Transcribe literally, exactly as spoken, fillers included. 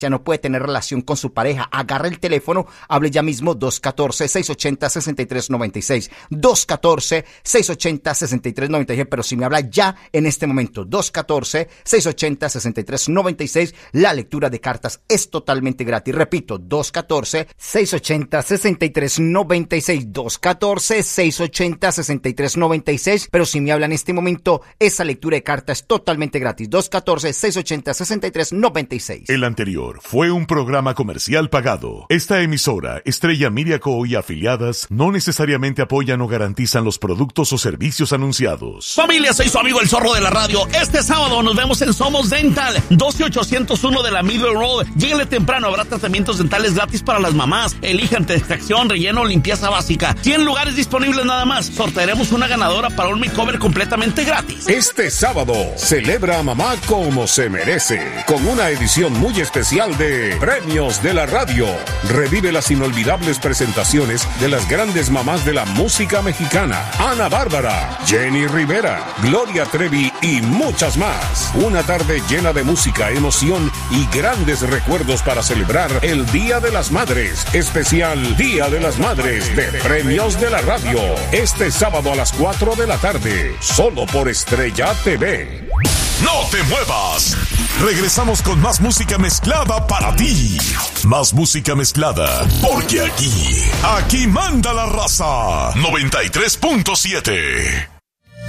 ya no puede tener relación con su pareja, agarre el teléfono, hable ya mismo dos uno cuatro, seis ocho cero, seis tres nueve seis, dos uno cuatro, seis ocho cero, seis tres nueve seis, pero si me habla ya en este momento, dos uno cuatro, seis ocho cero, seis tres nueve seis, la lectura de cartas es totalmente gratis. Repito, dos uno cuatro, seis ocho cero, seis tres nueve seis, dos uno cuatro, seis ocho cero, seis tres nueve seis, pero si me habla en este momento, esa lectura de cartas es totalmente gratis, dos uno cuatro, seis ocho cero, seis tres nueve seis. El anterior fue un programa comercial pagado. Esta emisora, Estrella Media Co. y afiliadas, no necesariamente apoyan o garantizan los productos o servicios anunciados. Familia, soy su amigo el Zorro de la Radio. Este sábado nos vemos en Somos Dental, doce ochocientos uno de la Middle Road. Lléguenle temprano, habrá tratamientos dentales gratis para las mamás. Elijan extracción, relleno, limpieza básica. cien lugares disponibles nada más. Sortearemos una ganadora para un makeover completamente gratis. Este sábado, celebra a mamá como se merece, con una edición muy especial de Premios de la Radio. Revive las inolvidables presentaciones de las grandes mamás de la música mexicana: Ana Bárbara, Jenny Rivera, Gloria Trevi y muchas más. Una tarde llena de música, emoción y grandes recuerdos para celebrar el Día de las Madres. Especial Día de las Madres de Premios de la Radio. Este sábado a las cuatro de la tarde, solo por Estrella T V. ¡No te muevas! Regresamos con más música mezclada para ti. Más música mezclada, porque aquí, aquí manda la raza. noventa y tres punto siete.